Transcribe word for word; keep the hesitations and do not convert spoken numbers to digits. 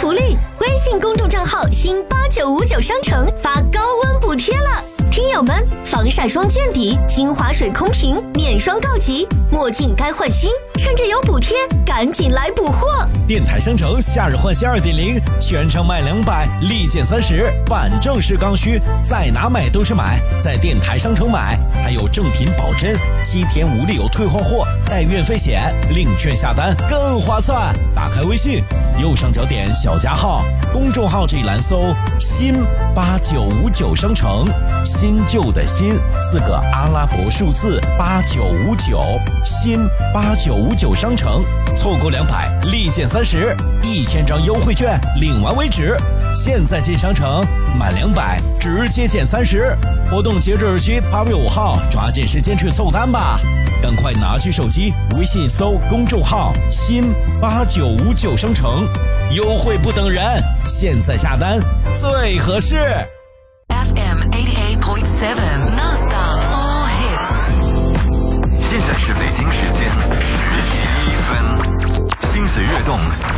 福利，微信公众账号新八九五九商城发高温补贴了。听友们，防晒霜见底，精华水空瓶面霜告急，墨镜该换新，趁着有补贴，赶紧来补货！ 电台商城夏日换新 二点零， 全场买两百，立减三十，反正是刚需，在哪买都是买，在电台商城买，还有正品保真，七天无理由退换货，带运费险，领券下单更划算。打开微信，右上角点小加号，公众号这一栏搜新八九五九商城，新旧的新四个阿拉伯数字八九五九，新八九五九商城，凑够两百立减三十，一千张优惠券领完为止。现在进商城满两百直接减三十，活动截止日期八月五号，抓紧时间去凑单吧！赶快拿起手机，微信搜公众号新八九五九商城，优惠不等人，现在下单最合适。 F M eighty-eight point seven Non-stop all hits。 现在是北京时间十点一分，心随悦动，